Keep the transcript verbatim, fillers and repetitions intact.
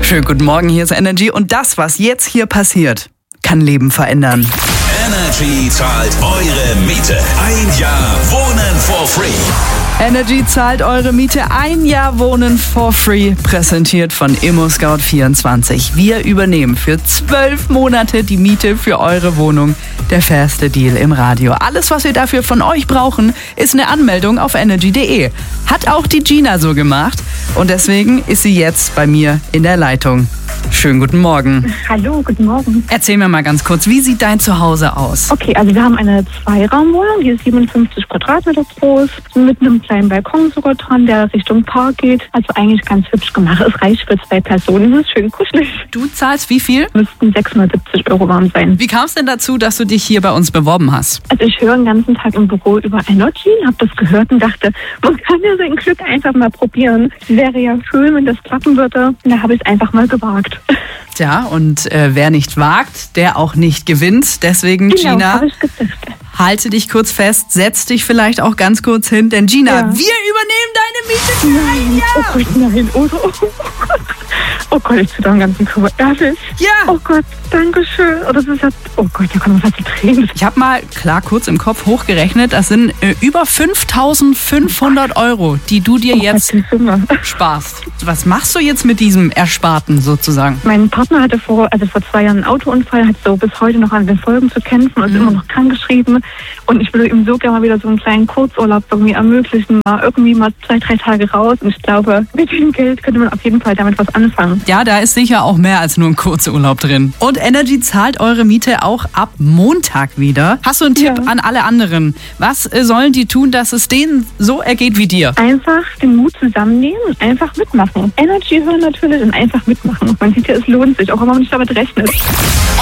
Schönen guten Morgen, hier ist Energy und das, was jetzt hier passiert, kann Leben verändern. Energy zahlt eure Miete. Ein Jahr Wohnen for free. Energy zahlt eure Miete. Ein Jahr Wohnen for free. Präsentiert von ImmoScout vierundzwanzig. Wir übernehmen für zwölf Monate die Miete für eure Wohnung. Der fairste Deal im Radio. Alles, was wir dafür von euch brauchen, ist eine Anmeldung auf energy punkt de. Hat auch die Gina so gemacht. Und deswegen ist sie jetzt bei mir in der Leitung. Schönen guten Morgen. Hallo, guten Morgen. Erzähl mir mal ganz kurz, wie sieht dein Zuhause aus? Okay, also wir haben eine Zweiraumwohnung, die ist siebenundfünfzig Quadratmeter groß, mit einem kleinen Balkon sogar dran, der Richtung Park geht. Also eigentlich ganz hübsch gemacht. Es reicht für zwei Personen, es ist schön kuschelig. Du zahlst wie viel? Müssten sechshundertsiebzig Euro warm sein. Wie kam es denn dazu, dass du dich hier bei uns beworben hast? Also ich höre den ganzen Tag im Büro über Energy, habe das gehört und dachte, man kann ja sein Glück einfach mal probieren. Es wäre ja schön, wenn das klappen würde. Und da habe ich es einfach mal gewagt. Tja, und äh, wer nicht wagt, der auch nicht gewinnt. Deswegen, Genau, Gina, habe ich gedacht. halte dich kurz fest, setz dich vielleicht auch ganz kurz hin, denn Gina, Ja. wir übernehmen deine Miete für ein Nein, oh Jahr. Gott, nein, oh, oh, oh Gott. Oh Gott, ich tue da den ganzen Körper. Ehrlich? Ja. Oh Gott, danke schön. Oh, das ist ja, oh Gott, da kommen fast die Tränen. Ich habe mal, klar, kurz im Kopf hochgerechnet, das sind äh, über fünftausendfünfhundert Euro, die du dir jetzt Die Summe. sparst. Was machst du jetzt mit diesem Ersparten sozusagen? Mein Partner hatte vor, also vor zwei Jahren einen Autounfall, hat so bis heute noch an den Folgen zu kämpfen und ist immer noch krankgeschrieben. Und ich würde ihm so gerne mal wieder so einen kleinen Kurzurlaub irgendwie ermöglichen, mal irgendwie mal zwei, drei Tage raus. Und ich glaube, mit dem Geld könnte man auf jeden Fall damit was anfangen. Ja, da ist sicher auch mehr als nur ein Kurzurlaub drin. Und Energy zahlt eure Miete auch ab Montag wieder. Hast du einen Tipp Ja. an alle anderen? Was äh, sollen die tun, dass es denen so ergeht wie dir? Einfach den Mut zusammennehmen und einfach mitmachen. Energy hören natürlich und einfach mitmachen. Man sieht ja, es lohnt sich, auch wenn man nicht damit rechnet.